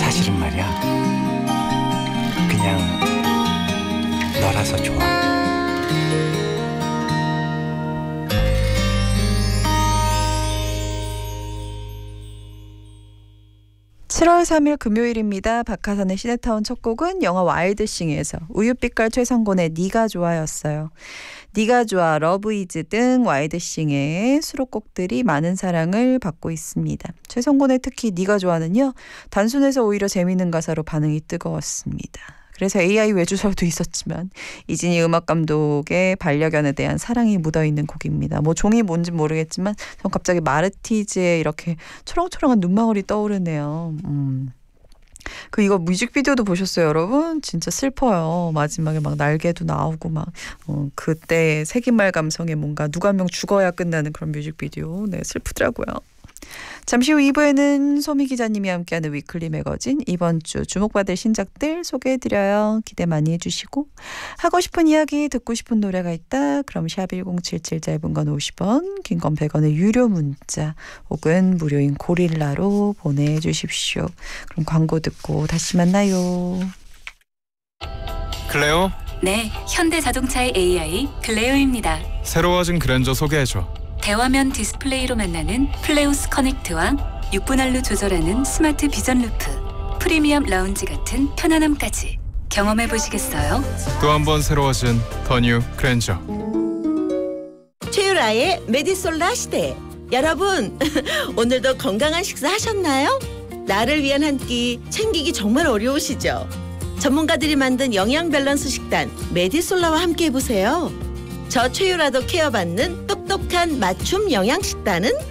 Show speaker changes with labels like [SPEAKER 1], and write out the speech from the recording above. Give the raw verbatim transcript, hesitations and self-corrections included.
[SPEAKER 1] 사실은 말이야, 그냥 너라서 좋아.
[SPEAKER 2] 칠월 삼일 금요일입니다. 박하선의 시네타운 첫 곡은 영화 와일드싱에서 우유빛깔 최성곤의 네가 좋아였어요. 네가 좋아, 러브 이즈 등 와일드싱의 수록곡들이 많은 사랑을 받고 있습니다. 최성곤의 특히 네가 좋아는요, 단순해서 오히려 재미있는 가사로 반응이 뜨거웠습니다. 그래서 에이아이 외주설도 있었지만 이진희 음악감독의 반려견에 대한 사랑이 묻어있는 곡입니다. 뭐 종이 뭔지 모르겠지만 전 갑자기 마르티즈의 이렇게 초롱초롱한 눈망울이 떠오르네요. 음. 그 이거 뮤직비디오도 보셨어요, 여러분? 진짜 슬퍼요. 마지막에 막 날개도 나오고 막 어, 그때 세기말 감성에 뭔가 누가 한 명 죽어야 끝나는 그런 뮤직비디오. 네, 슬프더라고요. 잠시 후 이 부에는 소미 기자님이 함께하는 위클리 매거진, 이번 주 주목받을 신작들 소개해드려요. 기대 많이 해주시고, 하고 싶은 이야기, 듣고 싶은 노래가 있다? 그럼 샵 일공칠칠, 짧은 건 오십 원, 긴 건 백 원의 유료 문자 혹은 무료인 고릴라로 보내주십시오. 그럼 광고 듣고 다시 만나요.
[SPEAKER 3] 클레오?
[SPEAKER 4] 네, 현대자동차의 에이아이 클레오입니다.
[SPEAKER 3] 새로워진 그랜저 소개해줘.
[SPEAKER 4] 대화면 디스플레이로 만나는 플레오스 커넥트와 육 분할로 조절하는 스마트 비전 루프, 프리미엄 라운지 같은 편안함까지 경험해 보시겠어요?
[SPEAKER 3] 또 한 번 새로워진 더 뉴 그랜저.
[SPEAKER 5] 최유라의 메디솔라 시대. 여러분, 오늘도 건강한 식사 하셨나요? 나를 위한 한 끼 챙기기 정말 어려우시죠? 전문가들이 만든 영양 밸런스 식단 메디솔라와 함께 해보세요. 저 최유라도 케어받는 똑똑한 맞춤 영양 식단은